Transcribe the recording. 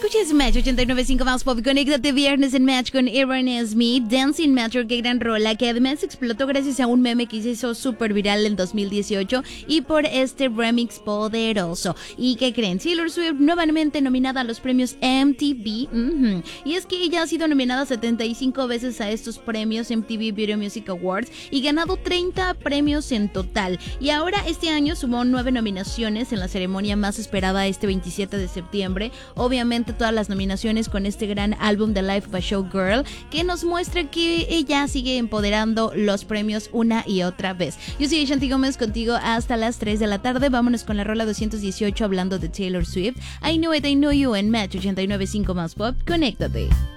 Escuches Match 89.5 más pop. Conéctate viernes en Match con Aaron Smith. Dancing Matter, qué gran rola, que además explotó gracias a un meme que se hizo súper viral en 2018 y por este remix poderoso. ¿Y qué creen? Taylor Swift nuevamente nominada a los premios MTV. Y es que ella ha sido nominada 75 veces a estos premios MTV Video Music Awards y ganado 30 premios en total. Y ahora este año sumó 9 nominaciones en la ceremonia más esperada este 27 de septiembre. Obviamente todas las nominaciones con este gran álbum The Life of a Showgirl, que nos muestra que ella sigue empoderando los premios una y otra vez. Yo soy Shanti Gómez, contigo hasta las 3 de la tarde. Vámonos con la rola 218 hablando de Taylor Swift. I Know It, I Know You en Match 89.5 más pop. Conéctate.